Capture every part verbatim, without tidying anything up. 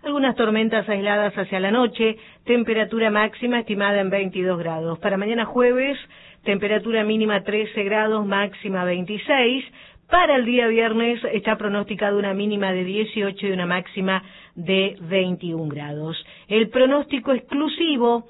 Algunas tormentas aisladas hacia la noche, temperatura máxima estimada en veintidós grados. Para mañana jueves, temperatura mínima trece grados, máxima veintiséis. Para el día viernes está pronosticada una mínima de dieciocho y una máxima de veintiún grados. El pronóstico exclusivo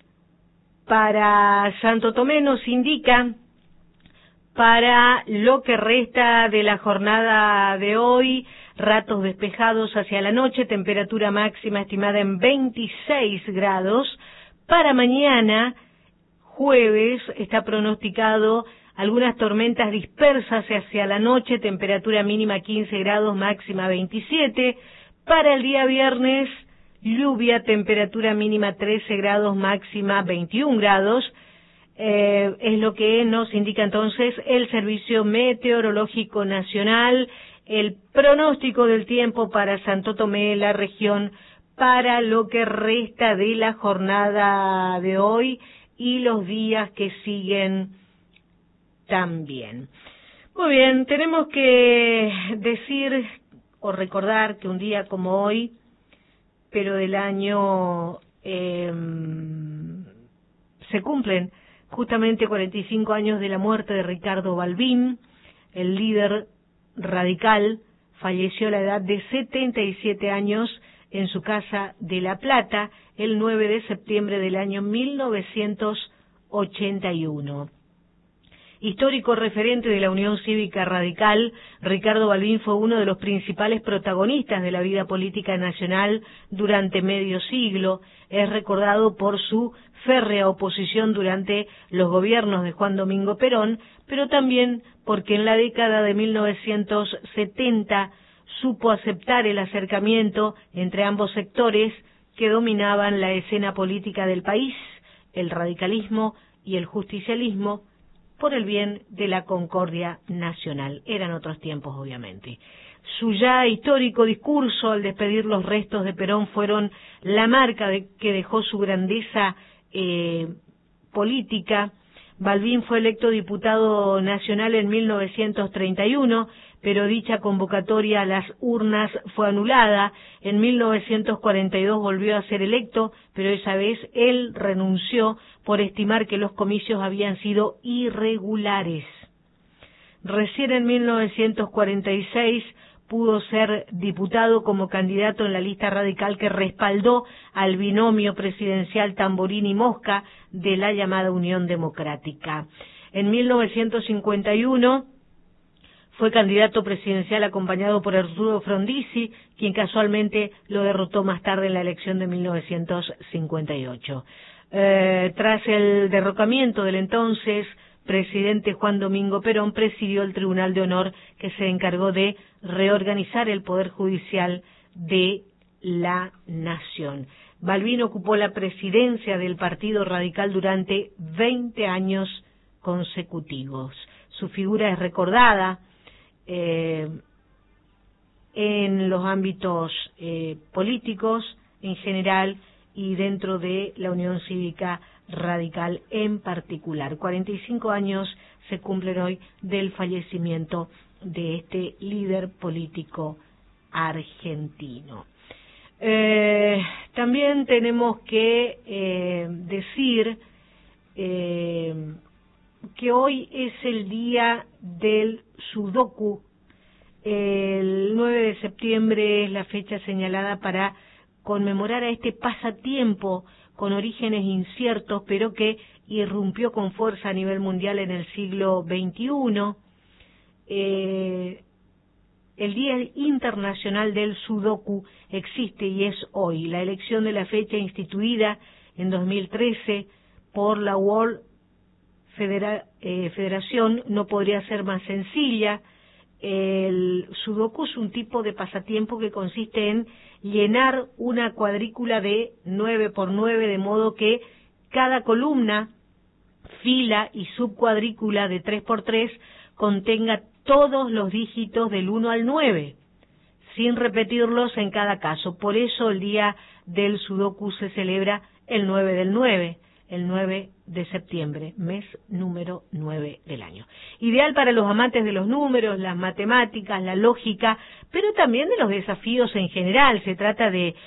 para Santo Tomé nos indica para lo que resta de la jornada de hoy, ratos despejados hacia la noche, temperatura máxima estimada en veintiséis grados. Para mañana, jueves, está pronosticado algunas tormentas dispersas hacia la noche, temperatura mínima quince grados, máxima veintisiete. Para el día viernes, lluvia, temperatura mínima trece grados, máxima veintiún grados. Eh, es lo que nos indica entonces el Servicio Meteorológico Nacional, el pronóstico del tiempo para Santo Tomé, la región, para lo que resta de la jornada de hoy y los días que siguen también. Muy bien, tenemos que decir o recordar que un día como hoy, pero del año, eh, se cumplen justamente cuarenta y cinco años de la muerte de Ricardo Balbín, el líder radical. Falleció a la edad de setenta y siete años en su casa de La Plata el nueve de septiembre del año mil novecientos ochenta y uno. Histórico referente de la Unión Cívica Radical, Ricardo Balbín fue uno de los principales protagonistas de la vida política nacional durante medio siglo. Es recordado por su férrea oposición durante los gobiernos de Juan Domingo Perón, pero también porque en la década de mil novecientos setenta supo aceptar el acercamiento entre ambos sectores que dominaban la escena política del país, el radicalismo y el justicialismo, por el bien de la concordia nacional. Eran otros tiempos, obviamente. Su ya histórico discurso al despedir los restos de Perón fueron la marca de, que dejó su grandeza eh, política. Balbín fue electo diputado nacional en mil novecientos treinta y uno, pero dicha convocatoria a las urnas fue anulada. En mil novecientos cuarenta y dos volvió a ser electo, pero esa vez él renunció por estimar que los comicios habían sido irregulares. Recién en mil novecientos cuarenta y seis pudo ser diputado como candidato en la lista radical que respaldó al binomio presidencial Tamborini-Mosca de la llamada Unión Democrática. En mil novecientos cincuenta y uno fue candidato presidencial acompañado por Arturo Frondizi, quien casualmente lo derrotó más tarde en la elección de mil novecientos cincuenta y ocho. Eh, tras el derrocamiento del entonces presidente Juan Domingo Perón, presidió el Tribunal de Honor que se encargó de reorganizar el Poder Judicial de la Nación. Balbín ocupó la presidencia del Partido Radical durante veinte años consecutivos. Su figura es recordada eh, en los ámbitos eh, políticos en general y dentro de la Unión Cívica Radical en particular. cuarenta y cinco años se cumplen hoy del fallecimiento de este líder político argentino. Eh, también tenemos que eh, decir eh, que hoy es el día del Sudoku. El nueve de septiembre es la fecha señalada para conmemorar a este pasatiempo con orígenes inciertos, pero que irrumpió con fuerza a nivel mundial en el siglo veintiuno. Eh, el Día Internacional del Sudoku existe y es hoy. La elección de la fecha instituida en dos mil trece por la World Federa- eh, Federación no podría ser más sencilla. El Sudoku es un tipo de pasatiempo que consiste en llenar una cuadrícula de nueve por nueve, de modo que cada columna, fila y subcuadrícula de tres por tres contenga todos los dígitos del uno al nueve, sin repetirlos en cada caso. Por eso el día del Sudoku se celebra el nueve del nueve, el nueve de septiembre, mes número nueve del año. Ideal para los amantes de los números, las matemáticas, la lógica, pero también de los desafíos en general. Se trata de